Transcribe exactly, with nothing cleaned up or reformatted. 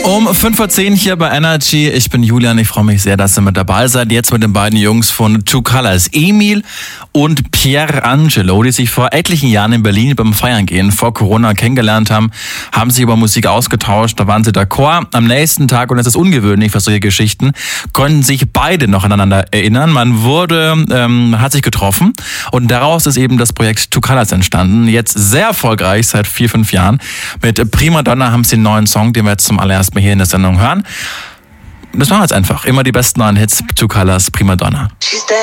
Um fünf Uhr zehn hier bei Energy. Ich bin Julian, ich freue mich sehr, dass ihr mit dabei seid. Jetzt mit den beiden Jungs von Two Colors, Emil und Pier Angelo, die sich vor etlichen Jahren in Berlin beim Feiern gehen, vor Corona kennengelernt haben, haben sich über Musik ausgetauscht, da waren sie d'accord. Am nächsten Tag, und das ist ungewöhnlich für solche Geschichten, konnten sich beide noch aneinander erinnern. Man wurde, ähm, hat sich getroffen und daraus ist eben das Projekt Two Colors entstanden. Jetzt sehr erfolgreich seit vier, fünf Jahren. Mit Prima Donna haben sie einen neuen Song, den wir jetzt zum allerersten Mal hier in der Sendung hören. Das machen wir jetzt einfach. Immer die besten neuen Hits, Two Colors, Prima Donna.